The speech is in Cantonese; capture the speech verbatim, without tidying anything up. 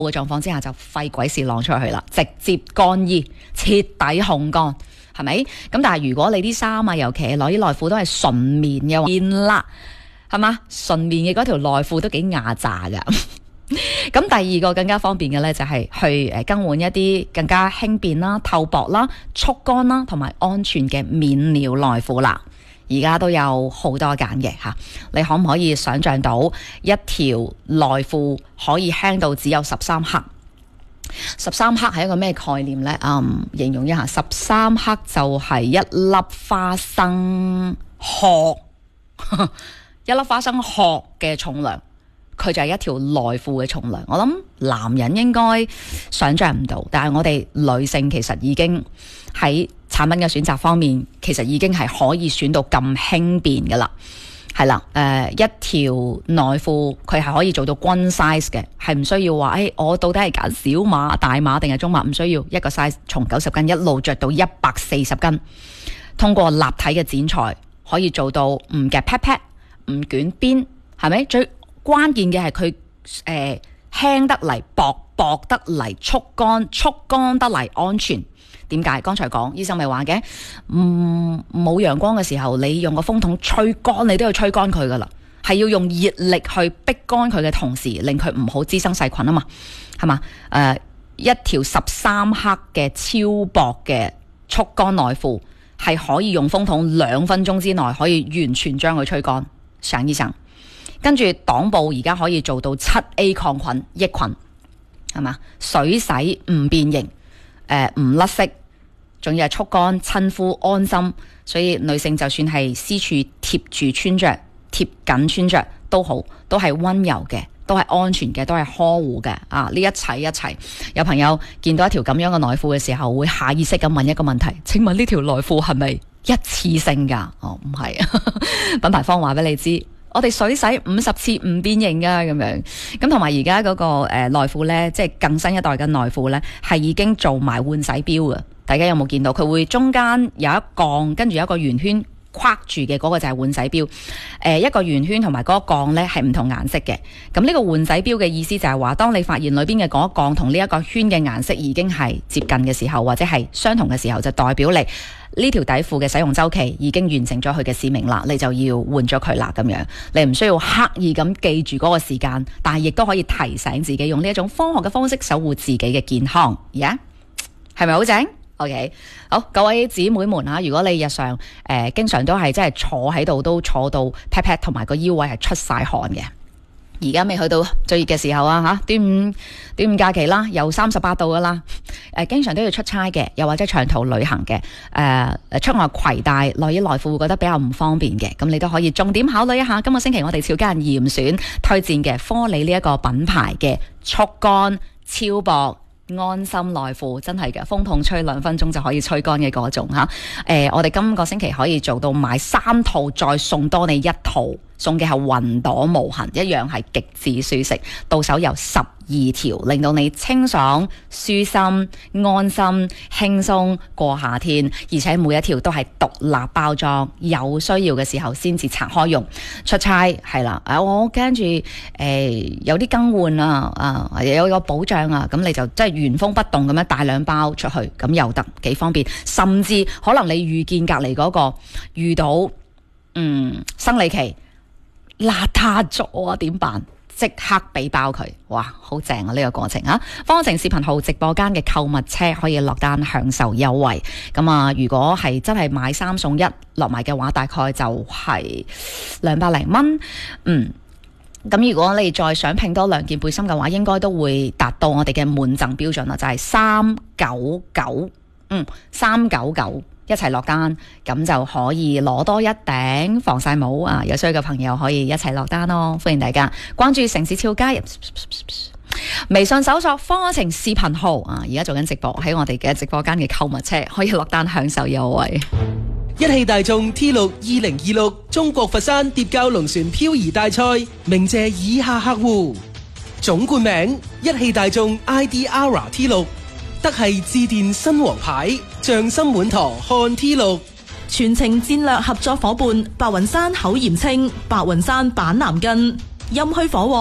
嘅狀況之下就廢鬼事晾出去啦，直接乾衣，徹底烘乾，係咪？咁但係如果你啲衫啊，尤其係內衣內褲都係純棉嘅話，棉啦，係嘛？純棉嘅嗰條內褲都幾壓榨噶。咁第二個更加方便嘅呢，就係去誒更換一啲更加輕便啦、透薄啦、速乾啦同埋安全嘅面料內褲啦。而家都有好多揀嘅吓，你可唔可以想象到一條內褲可以輕到只有十三克？十三克係一個咩概念呢？嗯，形容一下，十三克就係一粒花生殼，一粒花生殼嘅重量，佢就係一條內褲嘅重量。我諗男人應該想象唔到，但係我哋女性其實已經喺產品嘅選擇方面，其實已經係可以選到咁輕便㗎啦。係啦，誒、呃、一條內褲佢係可以做到均 size 嘅，係唔需要話誒、哎、我到底係揀小碼、大碼定係中碼，唔需要，一個 size 從九十斤一路着到一百四十斤，通過立體嘅剪裁可以做到唔夾 pat pat 唔捲邊，係咪？最關鍵嘅係佢誒輕得嚟、薄薄得嚟、速乾速乾得嚟、安全。點解？剛才講醫生咪話嘅，嗯，冇陽光嘅時候，你用個風筒吹乾，你都要吹乾佢噶啦，係要用熱力去逼乾佢嘅同時，令佢唔好滋生細菌啊嘛，係嘛？誒、呃，一條十三克嘅超薄嘅速乾內褲，係可以用風筒兩分鐘之內可以完全將佢吹乾。上醫生，跟住擋布而家可以做到七 A 抗菌抑菌，係嘛？水洗唔變形，誒唔甩色。仲要係速乾、親膚、安心，所以女性就算係私處貼住穿着、貼緊穿着都好，都係溫柔嘅，都係安全嘅，都係呵護嘅。啊，呢一切一切，有朋友見到一條咁樣嘅內褲嘅時候，會下意識咁問一個問題：請問呢條內褲係咪一次性㗎？哦，唔係，品牌方話俾你知。我哋水洗五十次唔變形噶，咁樣咁同埋而家嗰個誒內褲呢，即係更新一代嘅內褲呢，係已經做埋換洗錶嘅。大家有冇見到？佢會中間有一槓，跟住有一個圓圈框住嘅，嗰個就係換洗錶。誒、呃，一個圓圈同埋嗰個槓呢係唔同顏色嘅。咁呢個換洗錶嘅意思就係話，當你發現裏邊嘅嗰一槓同呢一個圈嘅顏色已經係接近嘅時候，或者係相同嘅時候，就代表你呢條底褲嘅使用週期已經完成咗佢嘅使命啦，你就要換咗佢啦。咁樣你唔需要刻意咁記住嗰個時間，但係亦都可以提醒自己用呢一種科學嘅方式守護自己嘅健康。而家係咪好正？OK， 好，各位姊妹們啊，如果你日常誒、呃、經常都係真係坐喺度，都坐到 pat pat 同埋個腰位係出晒汗嘅，而家未去到最熱嘅時候啊，吓端午端午假期啦，有三十八度噶啦，誒、呃、經常都要出差嘅，又或者長途旅行嘅，誒、呃、出外攜帶內衣內褲會覺得比較唔方便嘅，咁你都可以重點考慮一下。今個星期我哋潮家人嚴選推薦嘅科利呢一個品牌嘅速乾超薄安心內褲，真係嘅，風筒吹兩分鐘就可以吹乾嘅嗰種吓。誒、呃，我哋今個星期可以做到買三套再送多你一套，送嘅係雲朵無痕，一樣係極致舒適，到手有十二條，令到你清爽、舒心、安心、輕鬆過夏天，而且每一條都係獨立包裝，有需要嘅時候先至拆開用。出差係啦，啊我跟住誒有啲更換啊，啊有個保障啊，咁你就即係原封不動咁樣帶兩包出去，咁又得幾方便。甚至可能你遇見隔離嗰個遇到嗯生理期邋遢咗啊，點辦？即刻俾包佢，哇，好正啊！呢、這個過程啊，方程視頻號直播間嘅購物車可以落單享受優惠。咁啊，如果係真係買三送一落埋嘅話，大概就係兩百零蚊。嗯，咁如果你再想拼多兩件背心嘅話，應該都會達到我哋嘅滿贈標準啦，就係三九九，嗯，三九九。一齊落單，咁就可以攞多一頂防曬帽啊！有需要嘅朋友可以一齊落單咯，歡迎大家關注城市超加入微信搜索方程視頻號啊！而家做緊直播喺我哋嘅直播間嘅購物車可以落單享受優惠。 一汽大眾 T 六二零二六中國佛山疊滘龍船漂移大賽鳴謝以下客戶：總冠名一汽大眾 I D R T 六。德系致電新王牌，匠心滿堂看 T 六， 全程戰略合作伙伴白雲山口鹽清，白雲山板藍根，陰虛火鍋。